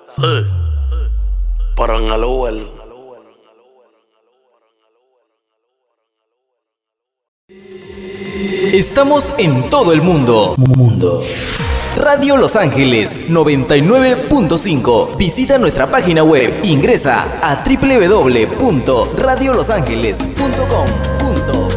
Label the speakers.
Speaker 1: Sí, para en el Uber.
Speaker 2: Estamos en todo el mundo. Radio Los Ángeles 99.5. Visita nuestra página web. Ingresa a www.radiolosangeles.com.